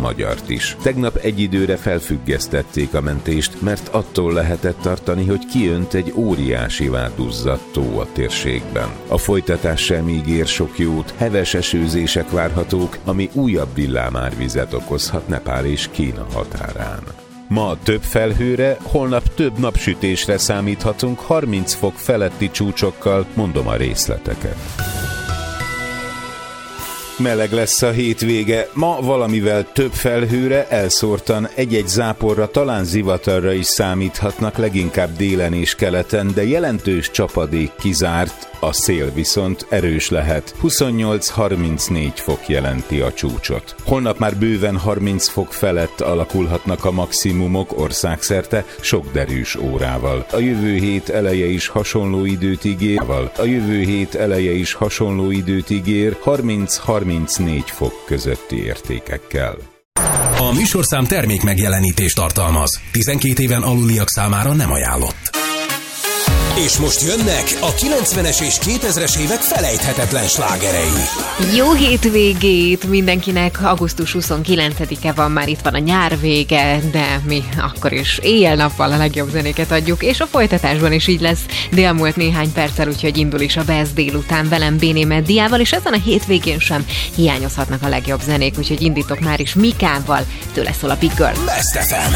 magyart is. Tegnap egy időre felfüggesztették a mentést, mert attól lehetett tartani, hogy kiönt egy óriásivá duzzadt tó a térségben. A folytatás sem ígér sok jót, heves esőzések várhatók, ami újabb villámárvizet okozhat Nepál és Kína határán. Ma több felhőre, holnap több napsütésre számíthatunk 30 fok feletti csúcsokkal, mondom a részleteket. Meleg lesz a hétvége, ma valamivel több felhőre, elszórtan egy-egy záporra, talán zivatarra is számíthatnak, leginkább délen és keleten, de jelentős csapadék kizárt, a szél viszont erős lehet. 28-34 fok jelenti a csúcsot. Holnap már bőven 30 fok felett alakulhatnak a maximumok országszerte, sok derűs órával. A jövő hét eleje is hasonló időt ígér, 30-34 fok közötti értékekkel. A műsorszám termék megjelenítést tartalmaz. 12 éven aluliak számára nem ajánlott. És most jönnek a 90-es és 2000-es évek felejthetetlen slágerei. Jó hétvégét mindenkinek! Augusztus 29-e van, már itt van a nyár vége, de mi akkor is éjjel-nappal a legjobb zenéket adjuk, és a folytatásban is így lesz. Délmúlt néhány perccel, úgyhogy indul is a Best délután velem Béné Meddiával, és ezen a hétvégén sem hiányozhatnak a legjobb zenék, úgyhogy indítok már is Mikával, tőle szól a Big Girl. Best FM.